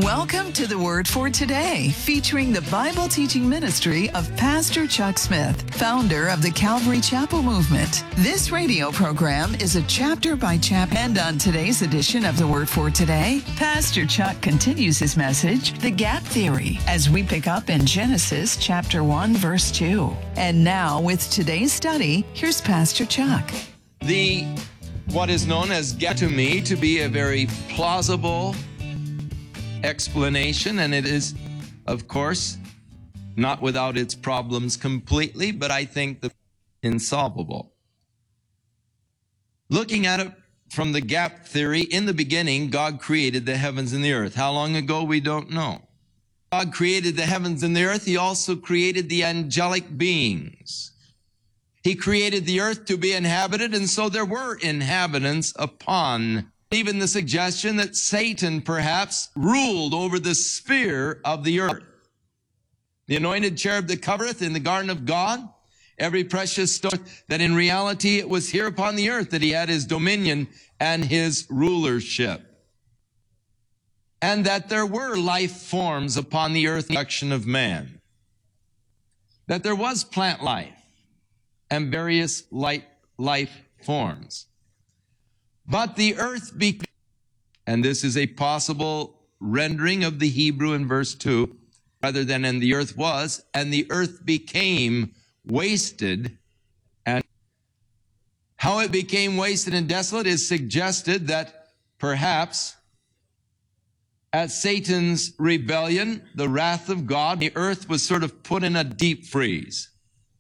Welcome to the Word for Today, featuring the Bible teaching ministry of Pastor Chuck Smith, founder of the Calvary Chapel Movement. This radio program is a chapter by chapter, and on today's edition of the Word for Today, Pastor Chuck continues his message, The Gap Theory, as we pick up in Genesis chapter 1, verse 2. And now, with today's study, here's Pastor Chuck. What is known as gap to me to be a very plausible explanation, and it is, of course, not without its problems completely, but I think insolvable. Looking at it from the gap theory, in the beginning, God created the heavens and the earth. How long ago, we don't know. God created the heavens and the earth. He also created the angelic beings. He created the earth to be inhabited, and so there were inhabitants upon. Even the suggestion that Satan perhaps ruled over the sphere of the earth. The anointed cherub that covereth in the garden of God, every precious stone, that in reality it was here upon the earth that he had his dominion and his rulership. And that there were life forms upon the earth, the action of man. That there was plant life and various life forms. But the earth became, and this is a possible rendering of the Hebrew in verse 2, rather than and the earth was, and the earth became wasted. And how it became wasted and desolate is suggested that perhaps at Satan's rebellion, the wrath of God, the earth was sort of put in a deep freeze.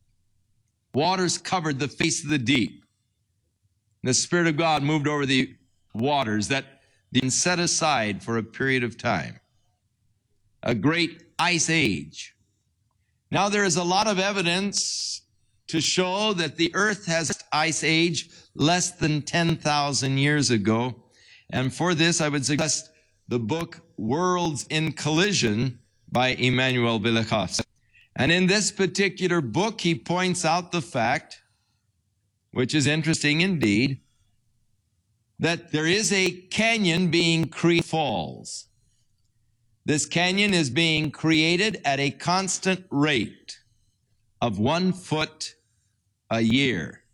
Waters covered the face of the deep. The Spirit of God moved over the waters that been set aside for a period of time. A great ice age. Now there is a lot of evidence to show that the earth has ice age less than 10,000 years ago. And for this, I would suggest the book Worlds in Collision by Immanuel Velikovsky. And in this particular book, he points out the fact, which is interesting indeed, that there is a canyon being created falls. This canyon is being created at a constant rate of 1 foot a year.